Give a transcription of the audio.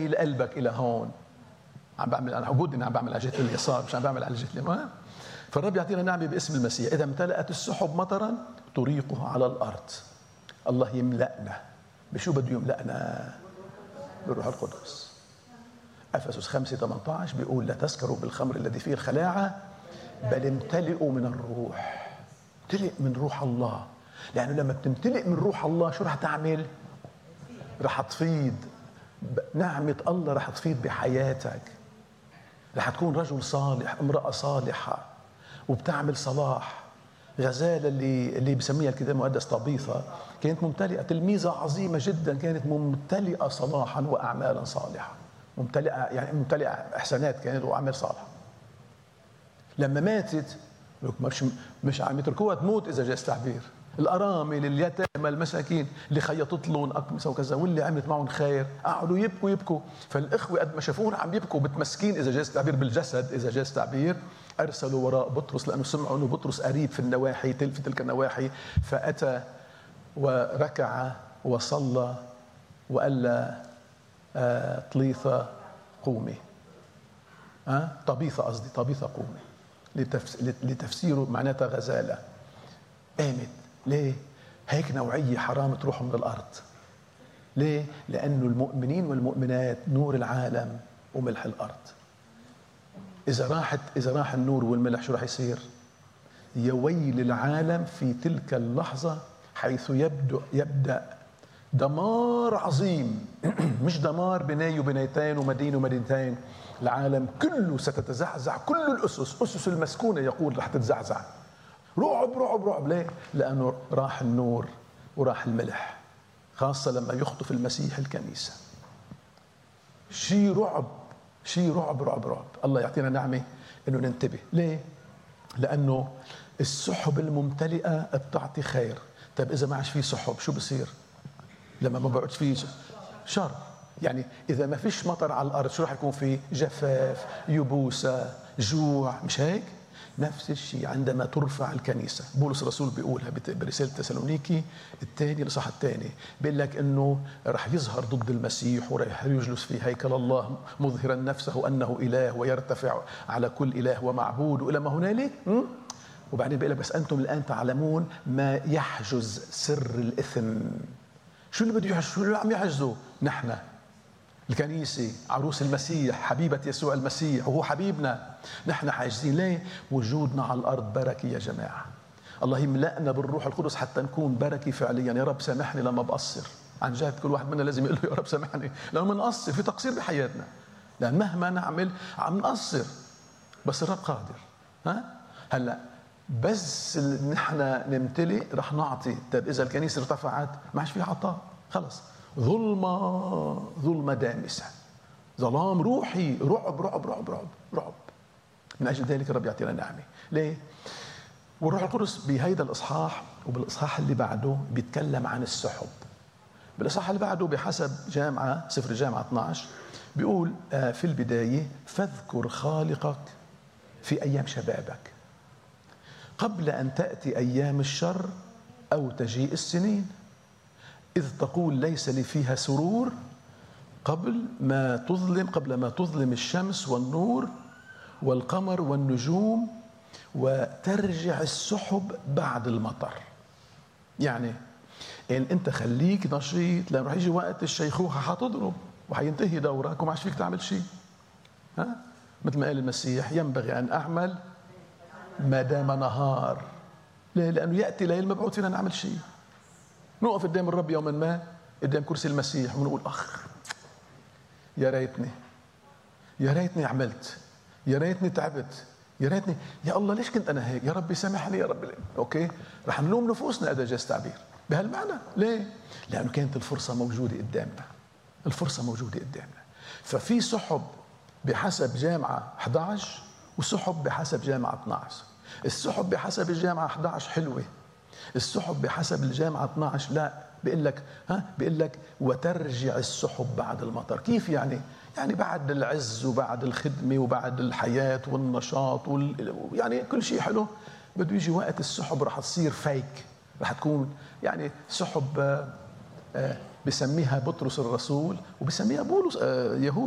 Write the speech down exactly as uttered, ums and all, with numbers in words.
ميل قلبك الى هون. عم بعمل انا وجود اني عم بعمل على جهه اليسار، مش عم بعمل على جهه اليمين. فالرب يعطينا نعمه باسم المسيح. اذا امتلأت السحب مطرا تريقه على الارض. الله يملأنا. بشو بده يملأنا؟ بالروح القدس. افسس خمسة ثمانية عشر بيقول لا تسكروا بالخمر الذي فيه الخلاعه بل امتلئوا من الروح. امتلئ من روح الله، لانه لما بتمتلئ من روح الله شو رح تعمل؟ رح تفيض نعمه الله، رح تفيض بحياتك. رح تكون رجل صالح، امراه صالحه وبتعمل صلاح. غزالة اللي اللي بسميها الكتاب المقدس طبيثة كانت ممتلئة، تلميذة عظيمة جدا، كانت ممتلئة صلاحا وأعمالا صالحة، ممتلئة يعني ممتلئة إحسانات كانت وأعمال صالحة. لما ماتت مش مش عم يتركوها تموت إذا جاز تعبير. الأرامل اليتامى المساكين اللي خيطت لهم أقمصة وكذا واللي عملت معهم خير قعدوا يبكوا يبكوا. فالإخوة قد ما شافوهم عم يبكوا بتمسكين إذا جاز تعبير بالجسد، إذا جاز تعبير أرسلوا وراء بطرس لأنه سمعوا أنه بطرس قريب في النواحي في تلك النواحي. فأتى وركع وصلى وقال له آه طليثة قومي. آه طبيثة قصدي طبيثة قومي، لتفسيره معناتها غزالة. قامت. ليه؟ هيك نوعية حرام تروح من الأرض. ليه؟ لأنه المؤمنين والمؤمنات نور العالم وملح الأرض. إذا راحت إذا راح النور والملح شو راح يصير؟ يا ويل العالم في تلك اللحظة حيث يبدأ يبدأ دمار عظيم. مش دمار بناية وبنايتين ومدينة ومدينتين، العالم كله ستتزعزع، كل الأسس أسس المسكونة يقول رح تتزعزع. رعب رعب رعب. ليه؟ لأنه راح النور وراح الملح، خاصة لما يخطف المسيح الكنيسة. شيء رعب شيء رعب رعب رعب. الله يعطينا نعمة إنه ننتبه. ليه؟ لأنه السحب الممتلئة بتعطي خير. طيب إذا ما عادش فيه سحب شو بصير؟ لما ما بقعدش فيه شر. يعني إذا ما فيش مطر على الأرض شو راح يكون فيه؟ جفاف، يبوسة، جوع. مش هيك؟ نفس الشيء عندما ترفع الكنيسة. بولس الرسول بيقولها برسالة تسالونيكي الثاني الإصحاح الثاني، بيقول لك إنه رح يظهر ضد المسيح ورح يجلس في هيكل الله مظهرا نفسه أنه إله ويرتفع على كل إله ومعبود وإلى ما هنالك. وبعدين بيقول لك بس أنتم الآن تعلمون ما يحجز سر الإثم. شو اللي بده يحجز؟ شو اللي عم يحجزه؟ نحن الكنيسة عروس المسيح، حبيبة يسوع المسيح وهو حبيبنا. نحن حاجزين. ليه؟ وجودنا على الأرض بركة يا جماعة. الله يملأنا بالروح القدس حتى نكون بركة فعليا. يا رب سامحني لما بقصر. عن جهة كل واحد منا لازم يقول له يا رب سامحني لما نقصر، في تقصير بحياتنا، لأن مهما نعمل عم نقصر، بس الرب قادر. ها هلا بس نحن نمتلئ رح نعطي. طيب إذا الكنيسة ارتفعت ما عادش في عطاء، خلص ظلمة ظلمة دامسة، ظلام روحي، رعب رعب رعب رعب رعب. من أجل ذلك الرب يعطينا نعمة. ليه؟ والروح القدس بهيدا الإصحاح وبالإصحاح اللي بعده بيتكلم عن السحب. بالإصحاح اللي بعده بحسب جامعة سفر جامعة اثني عشر بيقول في البداية فاذكر خالقك في أيام شبابك قبل أن تأتي أيام الشر أو تجيء السنين، إذ تقول ليس لي فيها سرور قبل ما تظلم قبل ما تظلم الشمس والنور والقمر والنجوم وترجع السحب بعد المطر. يعني إن أنت خليك نشيط، لأن رح يجي وقت الشيخوخة حتضرب وحينتهي دورك وما عادش فيك تعمل شيء. ها؟ مثل ما قال المسيح ينبغي أن أعمل ما دام نهار. ليه؟ لأنه يأتي ليل ما بعود فينا نعمل شيء. نقف قدام الرب يوما ما قدام كرسي المسيح ونقول أخ يا ريتني يا ريتني عملت، يا ريتني تعبت، يا ريتني يا الله ليش كنت أنا هيك، يا ربي سامحني يا رب. أوكي رح نلوم نفوسنا إذا جاز تعبير بهالمعنى. ليه؟ لأنه كانت الفرصة موجودة قدامنا، الفرصة موجودة قدامنا. ففي سحب بحسب جامعة أحد عشر وسحب بحسب جامعة اثني عشر. السحب بحسب الجامعة أحد عشر حلوة، السحب بحسب الجامعة اثني عشر لا. بيقول لك ها بيقول لك وترجع السحب بعد المطر. كيف يعني؟ يعني بعد العز وبعد الخدمة وبعد الحياة والنشاط وال... يعني كل شيء حلو بده يجي وقت السحب رح تصير فيك، رح تكون يعني سحب آه آه بسميها بطرس الرسول وبسميها بولس آه يهود